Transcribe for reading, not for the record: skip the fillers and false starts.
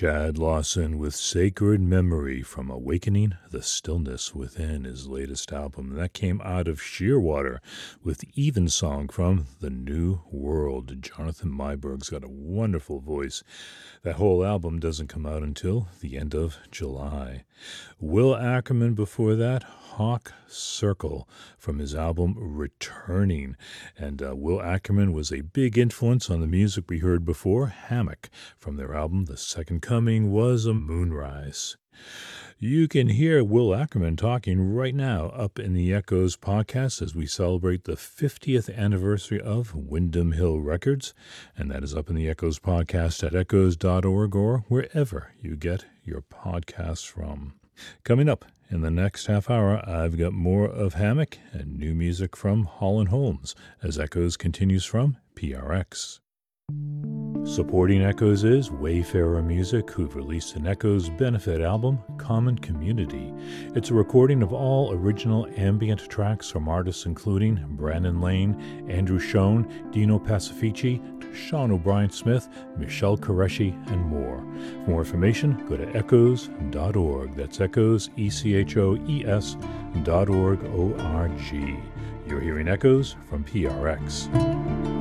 Chad Lawson with Sacred Memory from Awakening the Stillness Within, his latest album. That came out of Shearwater with Evensong from The New World. Jonathan Myberg's got a wonderful voice. That whole album doesn't come out until the end of July. Will Ackerman before that, Hawk Circle from his album Returning. And Will Ackerman was a big influence on the music we heard before, Hammock, from their album The Second Coming Was a Moonrise. You can hear Will Ackerman talking right now up in the Echoes podcast as we celebrate the 50th anniversary of Windham Hill Records, and that is up in the Echoes podcast at echoes.org or wherever you get your podcasts from. Coming up in the next half hour, I've got more of Hammock and new music from Holland Holmes as Echoes continues from PRX. Supporting Echoes is Wayfarer Music, who've released an Echoes benefit album, Common Community. It's a recording of all original ambient tracks from artists including Brandon Lane, Andrew Schoen, Dino Pacifici, Sean O'Brien Smith, Michelle Qureshi, and more. For more information, go to echoes.org. That's echoes, ECHOES.org, O-R-G. You're hearing Echoes from PRX.